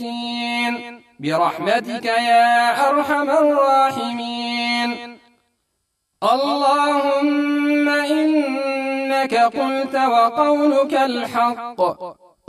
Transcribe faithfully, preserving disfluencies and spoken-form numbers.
برحمتك يا أرحم الراحمين. اللهم إنك قلت وقولك الحق